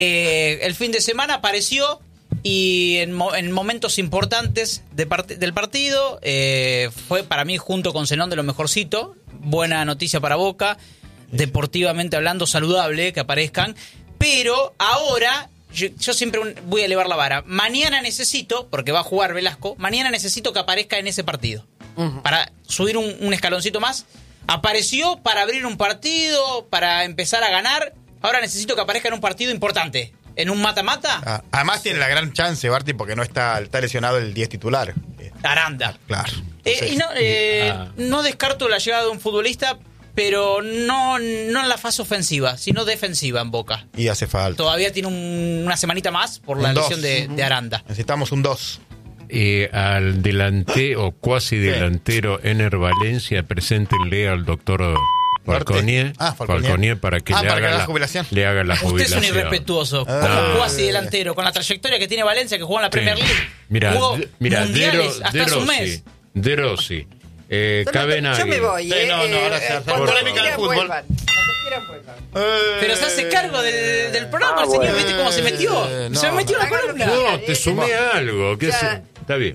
El fin de semana apareció y en momentos importantes del partido fue para mí, junto con Zenón, de lo mejorcito. Buena noticia para Boca, deportivamente hablando, saludable que aparezcan. Pero ahora yo siempre voy a elevar la vara. Mañana necesito, porque va a jugar Velasco, mañana necesito que aparezca en ese partido. Para subir un escaloncito más. Apareció para abrir un partido, para empezar a ganar. Ahora necesito que aparezca en un partido importante. En un mata-mata. Además tiene la gran chance, Barty, porque no está lesionado el 10 titular. Aranda. Claro. No descarto la llegada de un futbolista, pero no en la fase ofensiva, sino defensiva en Boca. Y hace falta. Todavía tiene una semanita más por la lesión de Aranda. Necesitamos un 2. Al delantero o cuasi delantero Ener Valencia, preséntenle al doctor Falconier para que le haga la jubilación. Usted es un irrespetuoso. Como cuasi delantero, con la trayectoria que tiene Valencia, que jugó en la Premier League. Jugó mundiales hasta hace un mes. De Rossi. Cabena. Yo me voy. Ahora se hace polémica del fútbol. Pero se hace cargo del programa, el señor. ¿Viste cómo se metió? Se metió en la columna. No, te sumé algo. Está bien.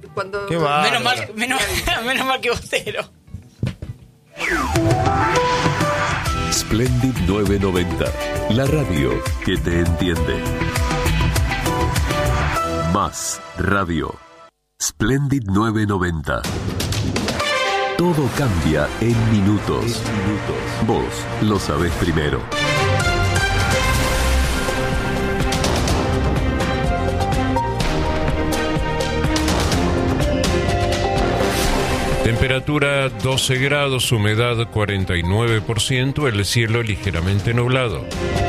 Menos mal que Bostero. Splendid 990, la radio que te entiende. Más radio. Splendid 990. Todo cambia en minutos. Vos lo sabés primero. Temperatura 12 grados, humedad 49%, el cielo ligeramente nublado.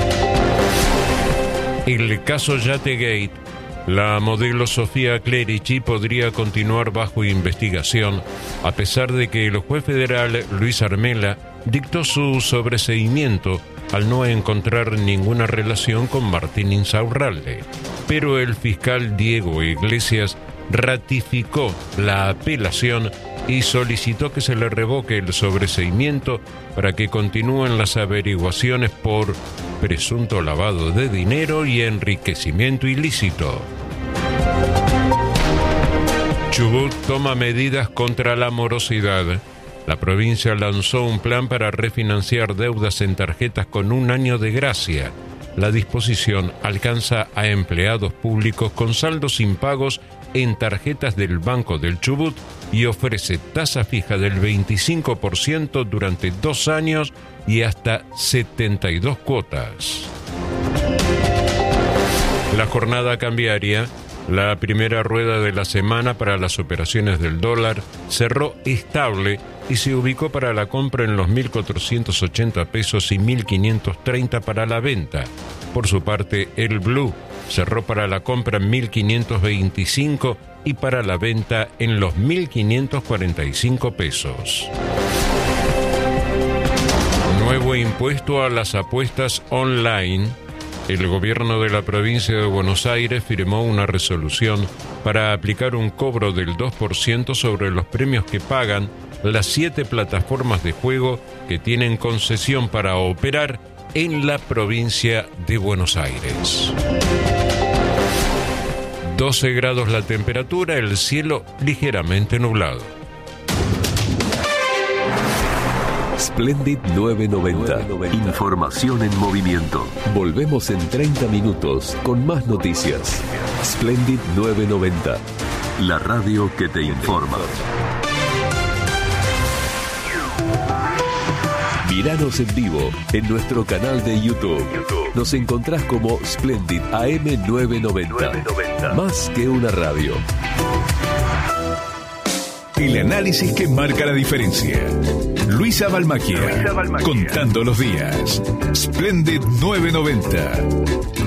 El caso Yategate, la modelo Sofía Clerici podría continuar bajo investigación, a pesar de que el juez federal Luis Armela dictó su sobreseimiento al no encontrar ninguna relación con Martín Insaurralde. Pero el fiscal Diego Iglesias ratificó la apelación y solicitó que se le revoque el sobreseimiento para que continúen las averiguaciones por presunto lavado de dinero y enriquecimiento ilícito. Chubut toma medidas contra la morosidad. La provincia lanzó un plan para refinanciar deudas en tarjetas con un año de gracia. La disposición alcanza a empleados públicos con saldos impagos en tarjetas del Banco del Chubut y ofrece tasa fija del 25% durante 2 años y hasta 72 cuotas. La jornada cambiaria, la primera rueda de la semana para las operaciones del dólar, cerró estable y se ubicó para la compra en los 1.480 pesos y 1.530 para la venta. Por su parte, el blue cerró para la compra en 1.525 y para la venta en los 1.545 pesos. Nuevo impuesto a las apuestas online. El gobierno de la provincia de Buenos Aires firmó una resolución para aplicar un cobro del 2% sobre los premios que pagan las 7 plataformas de juego que tienen concesión para operar en la provincia de Buenos Aires. 12 grados la temperatura, el cielo ligeramente nublado. Splendid 990. Información en movimiento. Volvemos en 30 minutos con más noticias. Splendid 990. La radio que te informa. Míranos en vivo en nuestro canal de YouTube. Nos encontrás como Splendid AM 990. Más que una radio. El análisis que marca la diferencia. Luisa Balmacchia. Contando los días. Splendid 990.